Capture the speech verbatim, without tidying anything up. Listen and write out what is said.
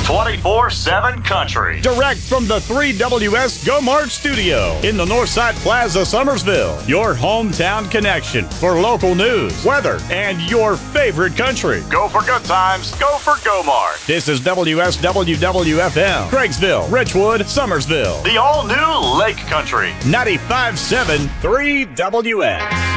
twenty-four seven Country. Direct from the three W S Go Mart studio in the Northside Plaza, Summersville. Your hometown connection for local news, weather, and your favorite country. Go for good times. Go for Go Mart. This is W S W W F M, Craigsville, Richwood, Summersville. The all-new Lake Country. ninety-five point seven three W S.